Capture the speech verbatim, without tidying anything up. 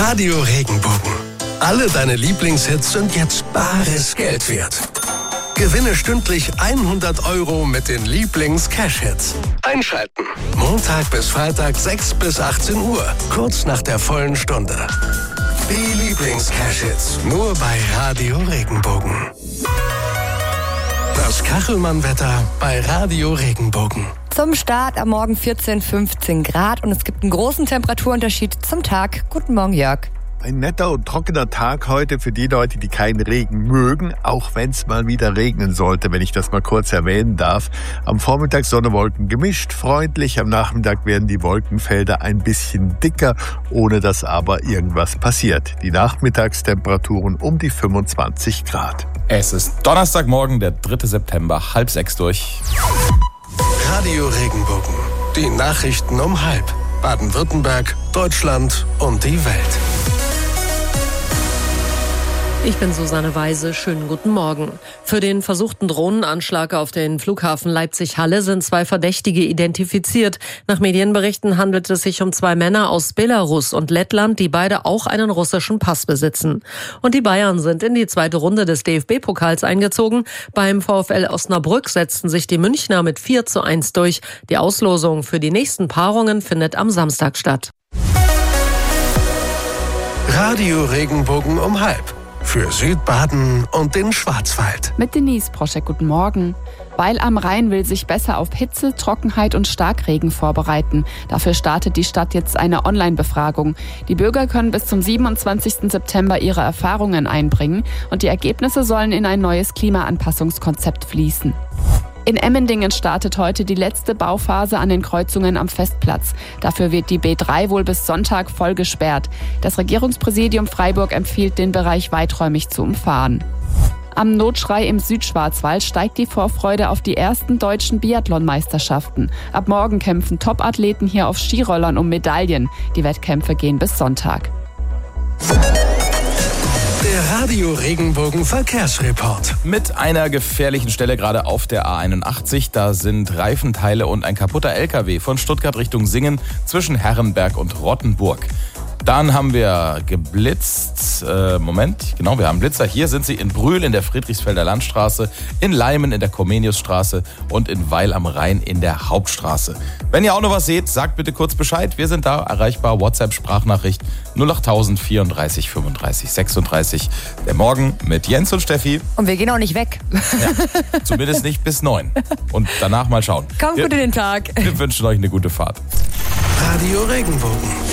Radio Regenbogen. Alle deine Lieblingshits sind jetzt bares Geld wert. Gewinne stündlich hundert Euro mit den Lieblings-Cash-Hits. Einschalten. Montag bis Freitag sechs bis achtzehn Uhr. Kurz nach der vollen Stunde. Die Lieblings-Cash-Hits. Nur bei Radio Regenbogen. Das Kachelmann-Wetter bei Radio Regenbogen. Zum Start am Morgen vierzehn, fünfzehn Grad und es gibt einen großen Temperaturunterschied zum Tag. Guten Morgen, Jörg. Ein netter und trockener Tag heute für die Leute, die keinen Regen mögen, auch wenn es mal wieder regnen sollte, wenn ich das mal kurz erwähnen darf. Am Vormittag Sonne, Wolken gemischt, freundlich. Am Nachmittag werden die Wolkenfelder ein bisschen dicker, ohne dass aber irgendwas passiert. Die Nachmittagstemperaturen um die fünfundzwanzig Grad. Es ist Donnerstagmorgen, der dritte September, halb sechs durch. Radio Regenbogen. Die Nachrichten um halb. Baden-Württemberg, Deutschland und die Welt. Ich bin Susanne Weise. Schönen guten Morgen. Für den versuchten Drohnenanschlag auf den Flughafen Leipzig-Halle sind zwei Verdächtige identifiziert. Nach Medienberichten handelt es sich um zwei Männer aus Belarus und Lettland, die beide auch einen russischen Pass besitzen. Und die Bayern sind in die zweite Runde des D F B-Pokals eingezogen. Beim VfL Osnabrück setzten sich die Münchner mit vier zu eins durch. Die Auslosung für die nächsten Paarungen findet am Samstag statt. Radio Regenbogen um halb. Für Südbaden und den Schwarzwald. Mit Denise Proschek, guten Morgen. Weil am Rhein will sich besser auf Hitze, Trockenheit und Starkregen vorbereiten. Dafür startet die Stadt jetzt eine Online-Befragung. Die Bürger können bis zum siebenundzwanzigsten September ihre Erfahrungen einbringen und die Ergebnisse sollen in ein neues Klimaanpassungskonzept fließen. In Emmendingen startet heute die letzte Bauphase an den Kreuzungen am Festplatz. Dafür wird die B drei wohl bis Sonntag voll gesperrt. Das Regierungspräsidium Freiburg empfiehlt, den Bereich weiträumig zu umfahren. Am Notschrei im Südschwarzwald steigt die Vorfreude auf die ersten deutschen Biathlon-Meisterschaften. Ab morgen kämpfen Top-Athleten hier auf Skirollern um Medaillen. Die Wettkämpfe gehen bis Sonntag. Der Radio Regenbogen Verkehrsreport. Mit einer gefährlichen Stelle gerade auf der A einundachtzig. Da sind Reifenteile und ein kaputter L K W von Stuttgart Richtung Singen zwischen Herrenberg und Rottenburg. Dann haben wir geblitzt, äh, Moment, genau, wir haben Blitzer. Hier sind sie in Brühl in der Friedrichsfelder Landstraße, in Leimen in der Comeniusstraße und in Weil am Rhein in der Hauptstraße. Wenn ihr auch noch was seht, sagt bitte kurz Bescheid. Wir sind da erreichbar, WhatsApp-Sprachnachricht null acht vierunddreißig fünfunddreißig sechsunddreißig. Der Morgen mit Jens und Steffi. Und wir gehen auch nicht weg. Ja, zumindest nicht bis neun. Und danach mal schauen. Kommt wir, gut in den Tag. Wir wünschen euch eine gute Fahrt. Radio Regenbogen.